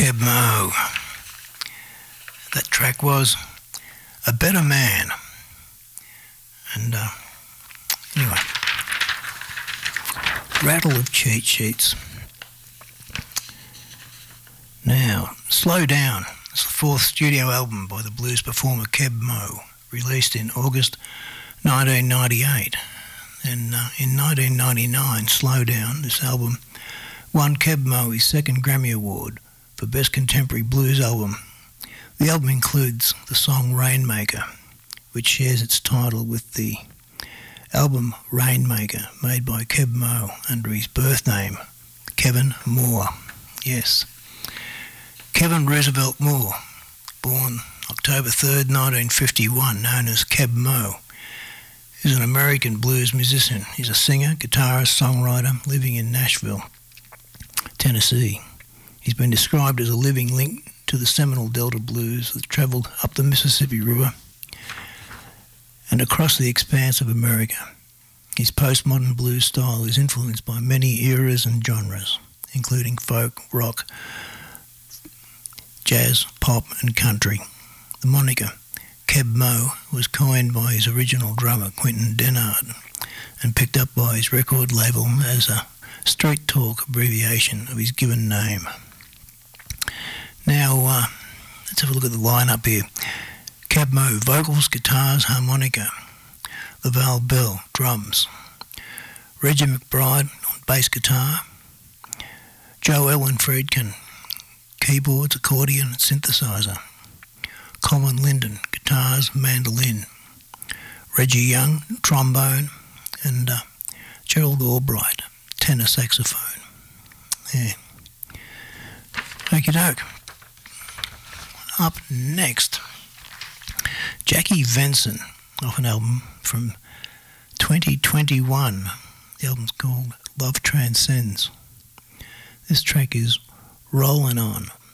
Keb Mo. That track was A Better Man. And anyway, rattle of cheat sheets. Now, Slow Down. It's the fourth studio album by the blues performer Keb Mo, released in August 1998. And in 1999, Slow Down, this album, won Keb Mo his second Grammy Award for Best Contemporary Blues Album. The album includes the song Rainmaker, which shares its title with the album Rainmaker, made by Keb Mo under his birth name, Kevin Moore. Yes. Kevin Roosevelt Moore, born October 3rd, 1951, known as Keb Mo, is an American blues musician. He's a singer, guitarist, songwriter living in Nashville, Tennessee. He's been described as a living link to the Seminole Delta blues that travelled up the Mississippi River and across the expanse of America. His postmodern blues style is influenced by many eras and genres, including folk, rock, jazz, pop and country. The moniker Keb Mo was coined by his original drummer Quentin Dennard and picked up by his record label as a street talk abbreviation of his given name. Now, let's have a look at the lineup here. Keb Mo, vocals, guitars, harmonica. Laval Bell, drums. Reggie McBride on bass guitar. Joe Ellen Friedkin, keyboards, accordion and synthesizer. Colin Linden, guitars, mandolin. Reggie Young, trombone. And Gerald Albright, tenor saxophone. Yeah. Okie doke. Up next, Jackie Venson, off an album from 2021. The album's called Love Transcends. This track is Rollin' On.